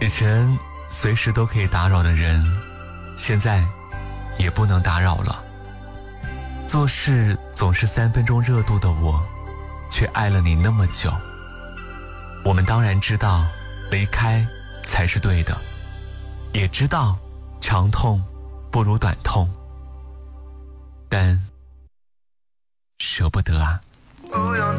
以前随时都可以打扰的人，现在也不能打扰了。做事总是3分钟热度的我，却爱了你那么久。我们当然知道离开才是对的，也知道长痛不如短痛，但舍不得啊。 不用